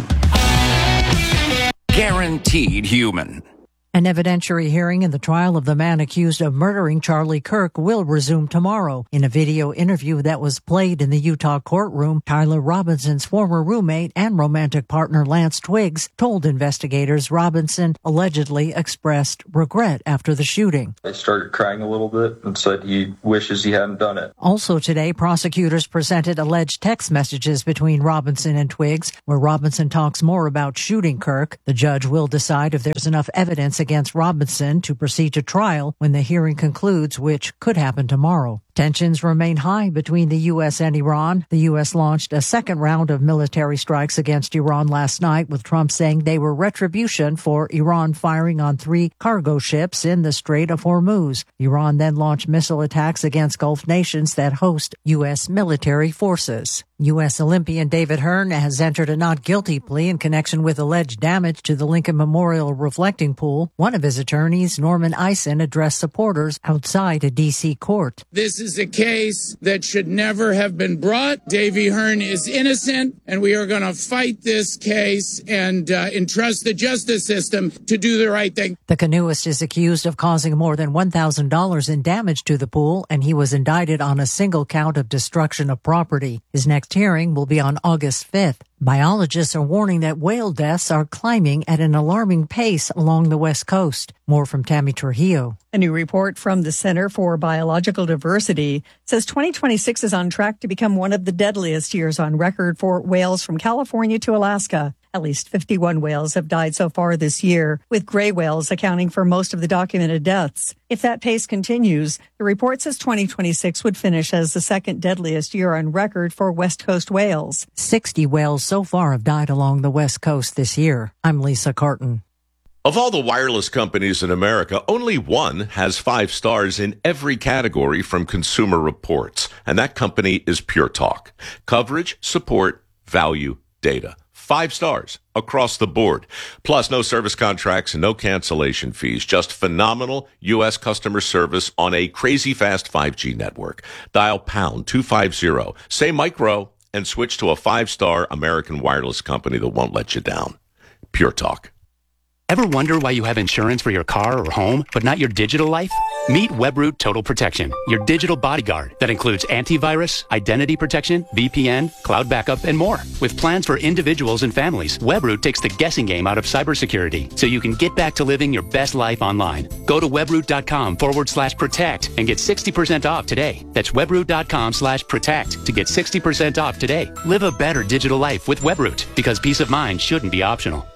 Guaranteed human. An evidentiary hearing in the trial of the man accused of murdering Charlie Kirk will resume tomorrow. In a video interview that was played in the Utah courtroom, Tyler Robinson's former roommate and romantic partner Lance Twiggs told investigators Robinson allegedly expressed regret after the shooting. I started crying a little bit and said he wishes he hadn't done it. Also today, prosecutors presented alleged text messages between Robinson and Twiggs, where Robinson talks more about shooting Kirk. The judge will decide if there's enough evidence against Robinson to proceed to trial when the hearing concludes, which could happen tomorrow. Tensions remain high between the U S and Iran. The U S launched a second round of military strikes against Iran last night, with Trump saying they were retribution for Iran firing on three cargo ships in the Strait of Hormuz. Iran then launched missile attacks against Gulf nations that host U S military forces. U S Olympian David Hearn has entered a not guilty plea in connection with alleged damage to the Lincoln Memorial reflecting pool. One of his attorneys, Norman Eisen, addressed supporters outside a D C court. This is a case that should never have been brought. Davy Hearn is innocent, and we are going to fight this case and uh, entrust the justice system to do the right thing. The canoeist is accused of causing more than one thousand dollars in damage to the pool, and he was indicted on a single count of destruction of property. His next hearing will be on August fifth. Biologists are warning that whale deaths are climbing at an alarming pace along the West Coast. More from Tammy Trujillo. A new report from the Center for Biological Diversity says twenty twenty-six is on track to become one of the deadliest years on record for whales from California to Alaska. At least fifty-one whales have died so far this year, with gray whales accounting for most of the documented deaths. If that pace continues, the report says twenty twenty-six would finish as the second deadliest year on record for West Coast whales. sixty whales so far have died along the West Coast this year. I'm Lisa Carton. Of all the wireless companies in America, only one has five stars in every category from Consumer Reports, and that company is Pure Talk. Coverage, support, value, data. Five stars across the board. Plus, no service contracts and no cancellation fees. Just phenomenal U S customer service on a crazy fast five G network. Dial pound two fifty, say micro, and switch to a five-star American wireless company that won't let you down. Pure Talk. Ever wonder why you have insurance for your car or home, but not your digital life? Meet Webroot Total Protection, your digital bodyguard that includes antivirus, identity protection, V P N, cloud backup, and more. With plans for individuals and families, Webroot takes the guessing game out of cybersecurity, so you can get back to living your best life online. Go to webroot.com forward slash protect and get sixty percent off today. That's webroot.com slash protect to get sixty percent off today. Live a better digital life with Webroot, because peace of mind shouldn't be optional.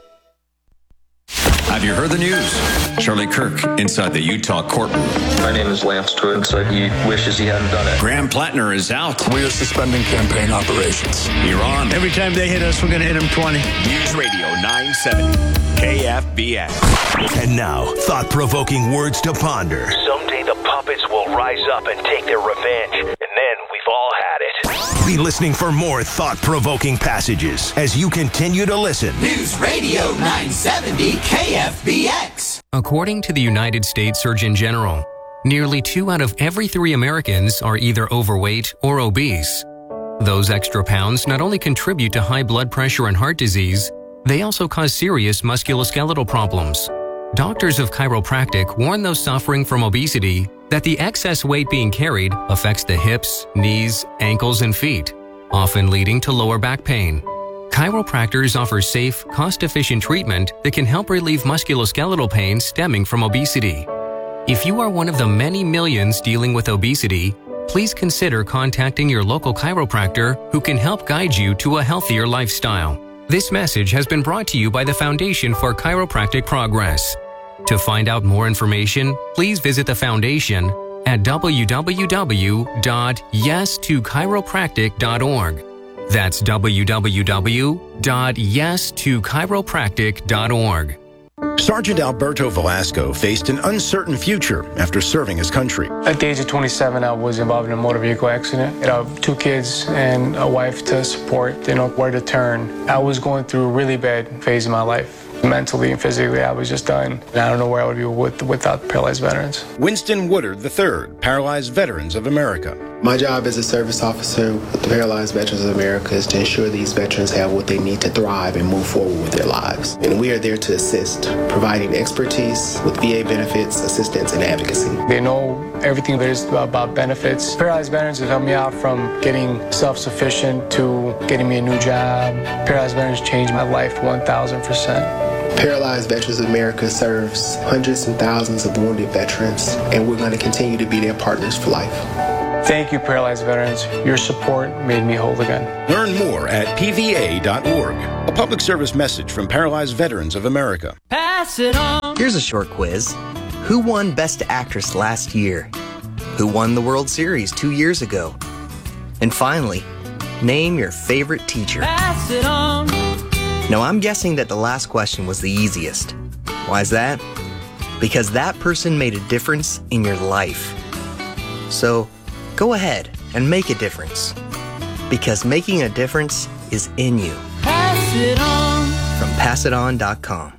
Have you heard the news? Charlie Kirk inside the Utah courtroom. My name is Lance Twiggs. He wishes he hadn't done it. Graham Plattner is out. We are suspending campaign operations. You're on. Every time they hit us, we're going to hit them twenty. News Radio nine seventy, K F B S. And now, thought-provoking words to ponder. Someday the puppets will rise up and take their revenge, and then we've all had it. Be listening for more thought-provoking passages as you continue to listen. News Radio nine seventy K F B X. According to the United States Surgeon General, nearly two out of every three Americans are either overweight or obese. Those extra pounds not only contribute to high blood pressure and heart disease, they also cause serious musculoskeletal problems. Doctors of chiropractic warn those suffering from obesity that the excess weight being carried affects the hips, knees, ankles, and feet, often leading to lower back pain. Chiropractors offer safe, cost-efficient treatment that can help relieve musculoskeletal pain stemming from obesity. If you are one of the many millions dealing with obesity, please consider contacting your local chiropractor who can help guide you to a healthier lifestyle. This message has been brought to you by the Foundation for Chiropractic Progress. To find out more information, please visit the Foundation at w w w dot yes to chiropractic dot org. That's w w w dot yes to chiropractic dot org. Sergeant Alberto Velasco faced an uncertain future after serving his country. At the age of twenty-seven, I was involved in a motor vehicle accident. I have two kids and a wife to support, didn't know where to turn. I was going through a really bad phase of my life. Mentally and physically, I was just done. And I don't know where I would be with, without paralyzed veterans. Winston Woodard the third, Paralyzed Veterans of America. My job as a service officer with the Paralyzed Veterans of America is to ensure these veterans have what they need to thrive and move forward with their lives. And we are there to assist, providing expertise with V A benefits, assistance, and advocacy. They know everything there is about benefits. Paralyzed Veterans have helped me out from getting self-sufficient to getting me a new job. Paralyzed Veterans changed my life one thousand percent. Paralyzed Veterans of America serves hundreds and thousands of wounded veterans, and we're going to continue to be their partners for life. Thank you, Paralyzed Veterans. Your support made me whole again. Learn more at p v a dot org. A public service message from Paralyzed Veterans of America. Pass it on. Here's a short quiz. Who won Best Actress last year? Who won the World Series two years ago? And finally, name your favorite teacher. Pass it on. Now, I'm guessing that the last question was the easiest. Why is that? Because that person made a difference in your life. So, go ahead and make a difference. Because making a difference is in you. Pass it on. From pass it on dot com.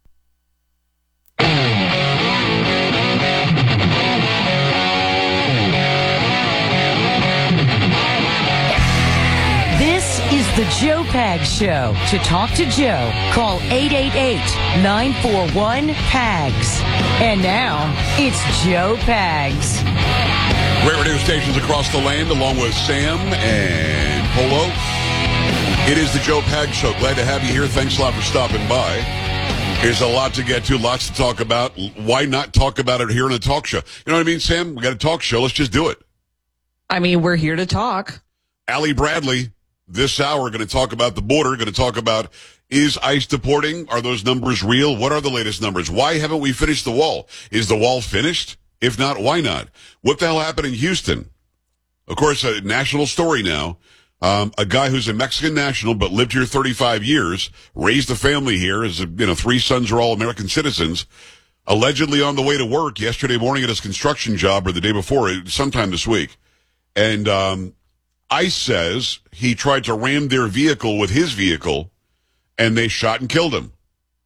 This is the Joe Pags Show. To talk to Joe, call eight eight eight, nine four one, P A G S. And now, it's Joe Pags. Great radio stations across the land, along with Sam and Polo. It is the Joe Pags Show. Glad to have you here. Thanks a lot for stopping by. There's a lot to get to, lots to talk about. Why not talk about it here in a talk show? You know what I mean, Sam? We got a talk show. Let's just do it. I mean, we're here to talk. Allie Bradley, this hour, going to talk about the border, going to talk about, is ICE deporting? Are those numbers real? What are the latest numbers? Why haven't we finished the wall? Is the wall finished? If not, why not? What the hell happened in Houston? Of course, a national story now. Um, a guy who's a Mexican national but lived here thirty-five years, raised a family here, as you know, three sons are all American citizens, allegedly on the way to work yesterday morning at his construction job, or the day before, sometime this week. And um, ICE says he tried to ram their vehicle with his vehicle, and they shot and killed him.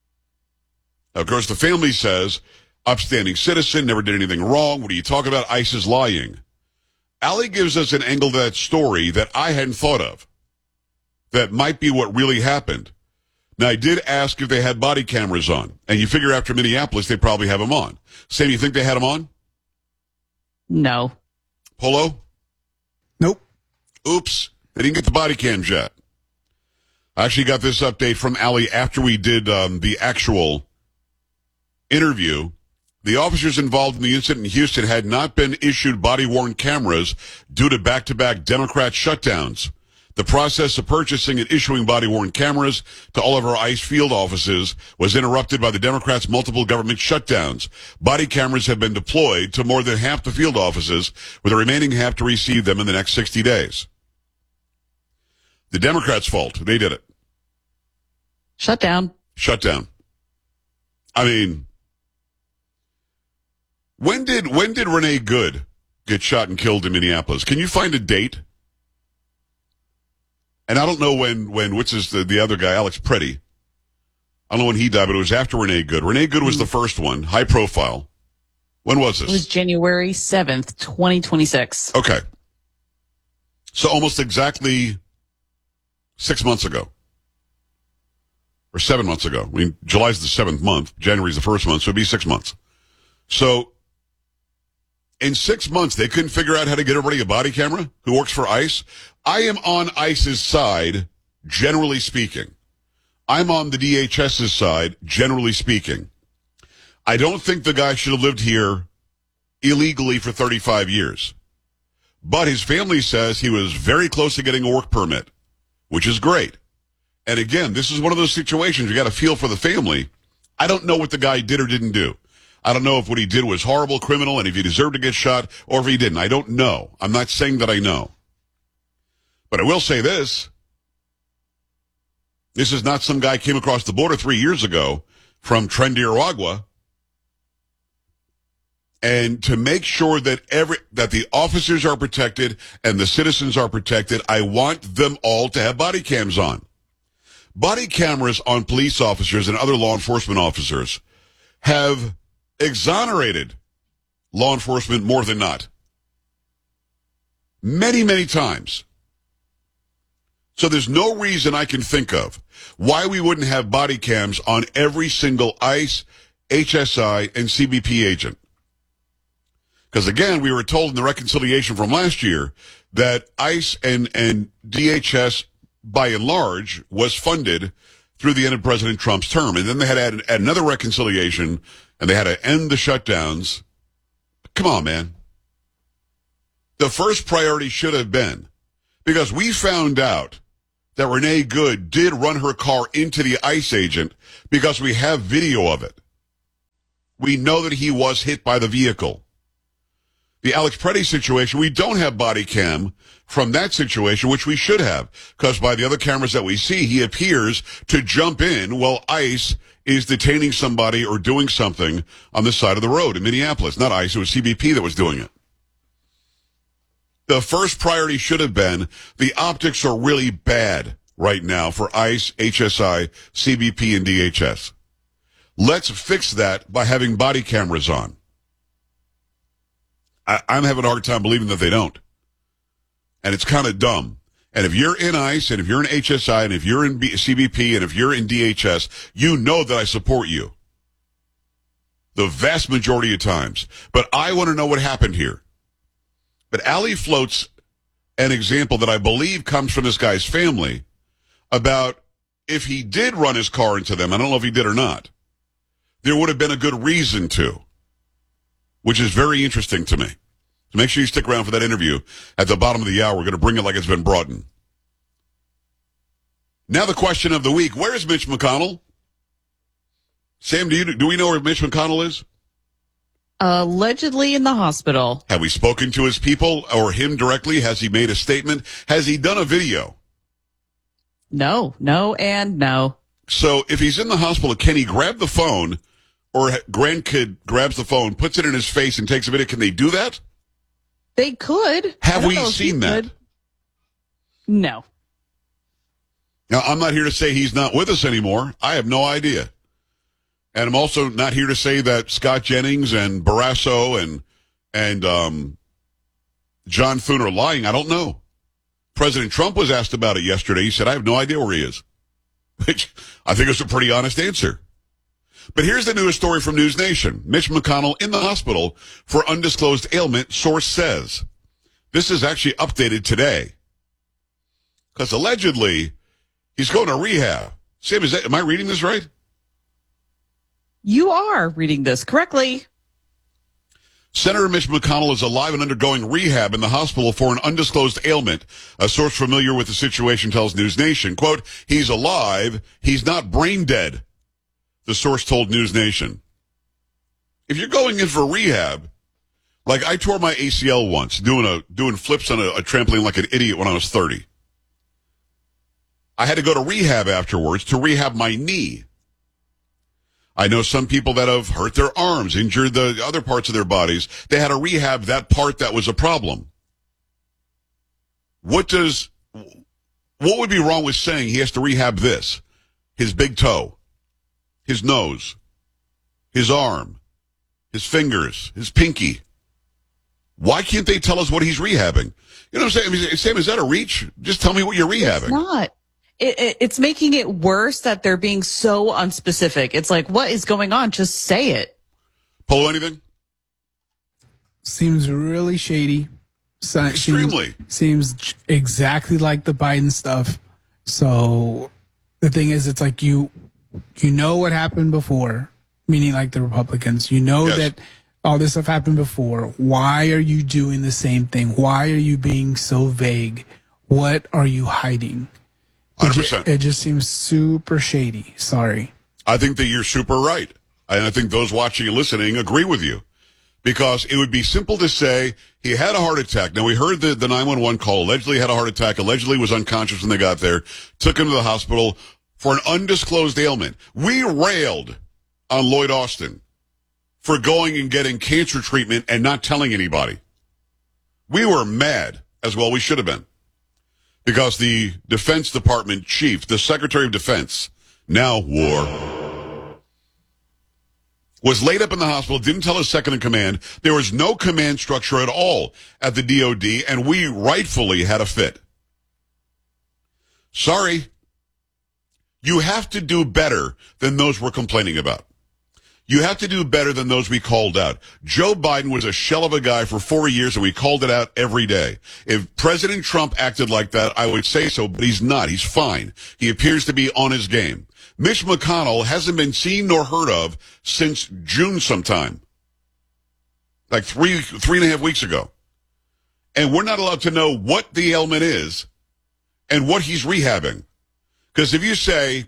Of course, the family says, upstanding citizen, never did anything wrong. What are you talking about? ICE is lying. Allie gives us an angle to that story that I hadn't thought of. That might be what really happened. Now, I did ask if they had body cameras on, and you figure after Minneapolis, they probably have them on. Sam, you think they had them on? No. Polo? Nope. Oops. They didn't get the body cams yet. I actually got this update from Allie after we did um, the actual interview. The officers involved in the incident in Houston had not been issued body-worn cameras due to back-to-back Democrat shutdowns. The process of purchasing and issuing body-worn cameras to all of our ICE field offices was interrupted by the Democrats' multiple government shutdowns. Body cameras have been deployed to more than half the field offices, with the remaining half to receive them in the next sixty days. The Democrats' fault. They did it. Shut down. Shut down. I mean... When did when did Renee Good get shot and killed in Minneapolis? Can you find a date? And I don't know when, when which is the, the other guy, Alex Preddy. I don't know when he died, but it was after Renee Good. Renee Good was the first one, high profile. When was this? It was January seventh, twenty twenty-six. Okay. So almost exactly six months ago. Or seven months ago. I mean, July's the seventh month. January's the first month, so it'd be six months. So... in six months, they couldn't figure out how to get everybody a body camera who works for ICE. I am on ICE's side, generally speaking. I'm on the D H S's side, generally speaking. I don't think the guy should have lived here illegally for thirty-five years. But his family says he was very close to getting a work permit, which is great. And again, this is one of those situations you got to feel for the family. I don't know what the guy did or didn't do. I don't know if what he did was horrible, criminal, and if he deserved to get shot, or if he didn't. I don't know. I'm not saying that I know. But I will say this. This is not some guy came across the border three years ago from Trinidad. And to make sure that every that the officers are protected and the citizens are protected, I want them all to have body cams on. Body cameras on police officers and other law enforcement officers have exonerated law enforcement more than not. Many, many times. So there's no reason I can think of why we wouldn't have body cams on every single ICE, H S I, and C B P agent. Because again, we were told in the reconciliation from last year that ICE and, and D H S, by and large, was funded through the end of President Trump's term. And then they had to add, add another reconciliation, and they had to end the shutdowns. Come on, man. The first priority should have been, because we found out that Renee Good did run her car into the ICE agent because we have video of it. We know that he was hit by the vehicle. The Alex Preddy situation, we don't have body cam from that situation, which we should have, because by the other cameras that we see, he appears to jump in while ICE is detaining somebody or doing something on the side of the road in Minneapolis. Not ICE, it was C B P that was doing it. The first priority should have been the optics are really bad right now for ICE, H S I, C B P, and D H S. Let's fix that by having body cameras on. I, I'm having a hard time believing that they don't. And it's kind of dumb. And if you're in ICE, and if you're in H S I, and if you're in B- C B P, and if you're in D H S, you know that I support you. The vast majority of times. But I want to know what happened here. But Allie floats an example that I believe comes from this guy's family about if he did run his car into them, I don't know if he did or not, there would have been a good reason to, which is very interesting to me. So make sure you stick around for that interview at the bottom of the hour. We're going to bring it like it's been brought in. Now the question of the week, where is Mitch McConnell? Sam, do, you, do we know where Mitch McConnell is? Allegedly in the hospital. Have we spoken to his people or him directly? Has he made a statement? Has he done a video? No, no, and no. So if he's in the hospital, can he grab the phone, or grandkid grabs the phone, puts it in his face, and takes a video? Can they do that? They could. Have we seen that? Could. No. Now, I'm not here to say he's not with us anymore. I have no idea. And I'm also not here to say that Scott Jennings and Barrasso and and um, John Thune are lying. I don't know. President Trump was asked about it yesterday. He said, I have no idea where he is. Which I think is a pretty honest answer. But here's the newest story from News Nation. Mitch McConnell in the hospital for undisclosed ailment, source says. This is actually updated today. Because allegedly, he's going to rehab. Sam, is that, am I reading this right? You are reading this correctly. Senator Mitch McConnell is alive and undergoing rehab in the hospital for an undisclosed ailment. A source familiar with the situation tells News Nation, quote, he's alive, he's not brain dead, the source told News Nation. If you're going in for rehab, like I tore my A C L once, doing a doing flips on a, a trampoline like an idiot when I was thirty. I had to go to rehab afterwards to rehab my knee. I know some people that have hurt their arms, injured the other parts of their bodies. They had to rehab that part that was a problem. What does, what would be wrong with saying he has to rehab this? His big toe, his nose, his arm, his fingers, his pinky. Why can't they tell us what he's rehabbing? You know what I'm saying? I mean, Sam, is that a reach? Just tell me what you're rehabbing. It's not. It, it, it's making it worse that they're being so unspecific. It's like, what is going on? Just say it. Polo, anything? Seems really shady. So, Extremely. Seems, seems exactly like the Biden stuff. So the thing is, it's like you, you know what happened before, meaning like the Republicans. You know yes. that All this stuff happened before. Why are you doing the same thing? Why are you being so vague? What are you hiding? one hundred percent. It, ju- it just seems super shady. Sorry. I think that you're super right. And I think those watching and listening agree with you. Because it would be simple to say he had a heart attack. Now, we heard the, the nine one one call. Allegedly had a heart attack. Allegedly was unconscious when they got there. Took him to the hospital for an undisclosed ailment. We railed on Lloyd Austin for going and getting cancer treatment and not telling anybody. We were mad, as well we should have been. Because the Defense Department chief, the Secretary of Defense, now war, was laid up in the hospital, didn't tell his second in command. There was no command structure at all at the D O D, and we rightfully had a fit. Sorry. You have to do better than those we're complaining about. You have to do better than those we called out. Joe Biden was a shell of a guy for four years, and we called it out every day. If President Trump acted like that, I would say so, but he's not. He's fine. He appears to be on his game. Mitch McConnell hasn't been seen nor heard of since June sometime. Like three, three and a half weeks ago. And we're not allowed to know what the ailment is and what he's rehabbing. Because if you say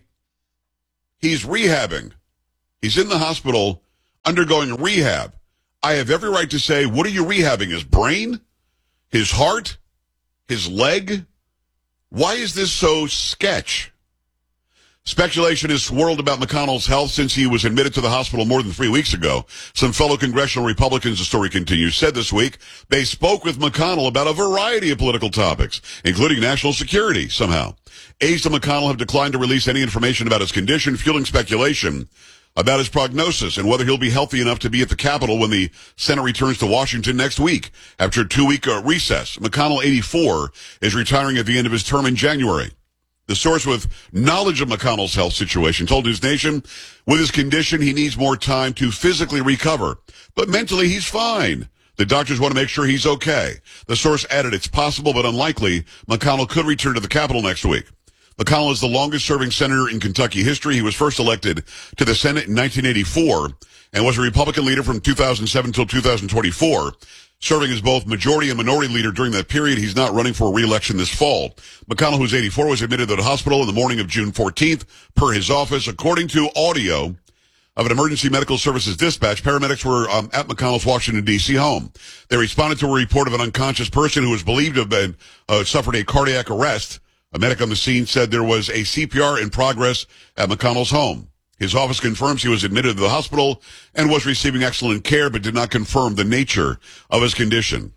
he's rehabbing, he's in the hospital undergoing rehab, I have every right to say, what are you rehabbing? His brain? His heart? His leg? Why is this so sketch? Speculation has swirled about McConnell's health since he was admitted to the hospital more than three weeks ago. Some fellow congressional Republicans, the story continues, said this week they spoke with McConnell about a variety of political topics, including national security, somehow. Aides to McConnell have declined to release any information about his condition, fueling speculation about his prognosis and whether he'll be healthy enough to be at the Capitol when the Senate returns to Washington next week after a two-week uh, recess. McConnell, eighty-four, is retiring at the end of his term in January. The source with knowledge of McConnell's health situation told News Nation, with his condition, he needs more time to physically recover. But mentally, he's fine. The doctors want to make sure he's okay. The source added, it's possible but unlikely McConnell could return to the Capitol next week. McConnell is the longest-serving senator in Kentucky history. He was first elected to the Senate in nineteen eighty-four and was a Republican leader from two thousand seven until two thousand twenty-four. Serving as both majority and minority leader during that period. He's not running for re-election this fall. McConnell, who's eighty-four, was admitted to the hospital in the morning of June fourteenth, per his office. According to audio of an emergency medical services dispatch, paramedics were um, at McConnell's Washington, D C home. They responded to a report of an unconscious person who was believed to have been, uh, suffered a cardiac arrest. A medic on the scene said there was a C P R in progress at McConnell's home. His office confirms he was admitted to the hospital and was receiving excellent care, but did not confirm the nature of his condition.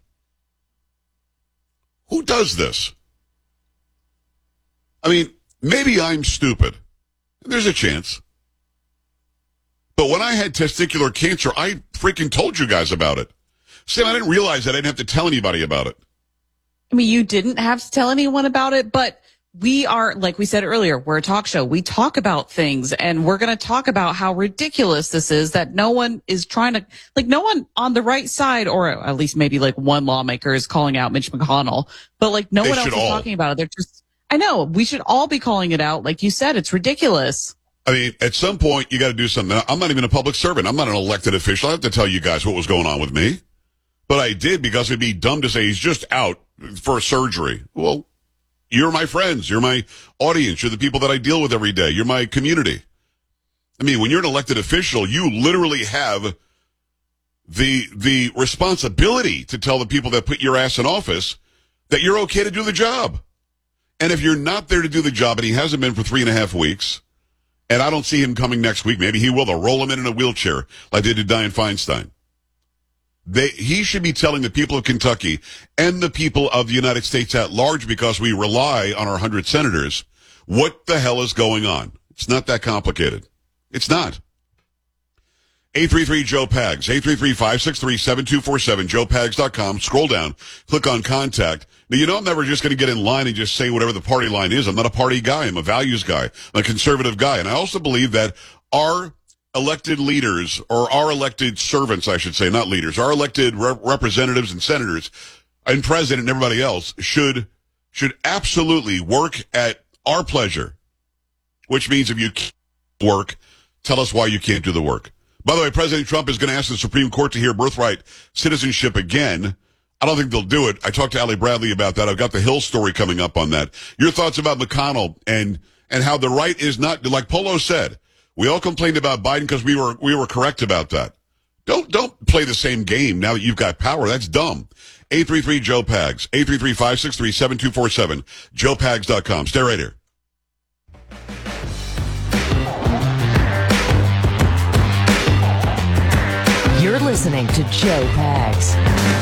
Who does this? I mean, maybe I'm stupid. There's a chance. But when I had testicular cancer, I freaking told you guys about it. Sam, I didn't realize that I didn't have to tell anybody about it. I mean, you didn't have to tell anyone about it, but we are, like we said earlier, we're a talk show. We talk about things, and we're going to talk about how ridiculous this is, that no one is trying to, like, no one on the right side, or at least maybe like one lawmaker is calling out Mitch McConnell, but like no They one else is should all. talking about it. They're just, I know, we should all be calling it out. Like you said, it's ridiculous. I mean, at some point, you got to do something. I'm not even a public servant. I'm not an elected official. I have to tell you guys what was going on with me. But I did, because it'd be dumb to say he's just out for a surgery. Well, you're my friends. You're my audience. You're the people that I deal with every day. You're my community. I mean, when you're an elected official, you literally have the the responsibility to tell the people that put your ass in office that you're okay to do the job. And if you're not there to do the job, and he hasn't been for three and a half weeks, and I don't see him coming next week, maybe he will. They'll roll him in in a wheelchair like they did Dianne Feinstein. They, he should be telling the people of Kentucky and the people of the United States at large, because we rely on our one hundred senators, what the hell is going on. It's not that complicated. It's not. eight three three Joe Pags, eight three three, five six three, seven two four seven, joe pags dot com. Scroll down, click on contact. Now, you know I'm never just going to get in line and just say whatever the party line is. I'm not a party guy. I'm a values guy. I'm a conservative guy. And I also believe that our elected leaders, or our elected servants, I should say, not leaders, our elected rep- representatives and senators and president and everybody else should should absolutely work at our pleasure, which means if you can't work, tell us why you can't do the work. By the way, President Trump is going to ask the Supreme Court to hear birthright citizenship again. I don't think they'll do it. I talked to Ali Bradley about that. I've got the Hill story coming up on that. Your thoughts about McConnell and and how the right is not, like Polo said, we all complained about Biden because we were we were correct about that. Don't don't play the same game now that you've got power. That's dumb. eight three three Joe Pags, eight three three, five six three, seven two four seven, joe pags dot com. Stay right here. You're listening to Joe Pags.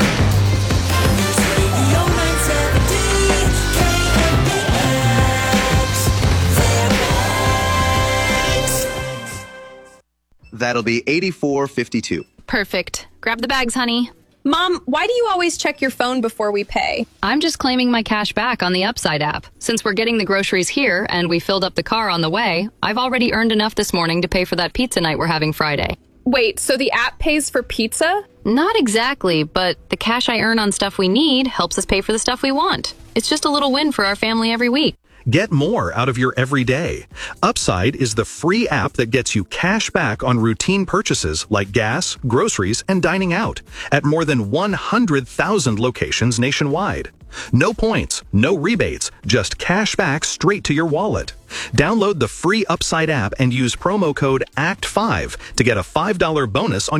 That'll be eighty-four fifty-two. Perfect. Grab the bags, honey. Mom, why do you always check your phone before we pay? I'm just claiming my cash back on the Upside app. Since we're getting the groceries here and we filled up the car on the way, I've already earned enough this morning to pay for that pizza night we're having Friday. Wait, so the app pays for pizza? Not exactly, but the cash I earn on stuff we need helps us pay for the stuff we want. It's just a little win for our family every week. Get more out of your everyday. Upside is the free app that gets you cash back on routine purchases like gas, groceries, and dining out at more than one hundred thousand locations nationwide. No points, no rebates, just cash back straight to your wallet. Download the free Upside app and use promo code A C T five to get a five dollar bonus on